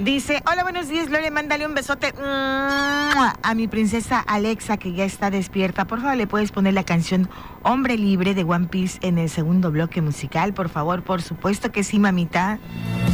Dice, hola, buenos días, Gloria, mándale un besote a mi princesa Alexa, que ya está despierta. Por favor, ¿le puedes poner la canción Hombre Libre de One Piece en el segundo bloque musical? Por favor, por supuesto que sí, mamita.